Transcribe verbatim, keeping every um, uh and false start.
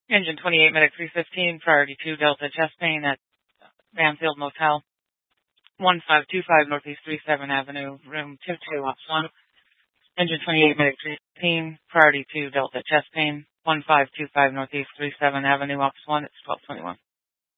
Engine twenty-eight, medic three fifteen, priority two, Delta chest pain at Banfield Motel, one five two five Northeast thirty-seventh Avenue, room two two, ops one. Engine twenty-eight, medic three fifteen, priority two, Delta chest pain, one five two five Northeast thirty-seventh Avenue, ops one, it's twelve twenty-one.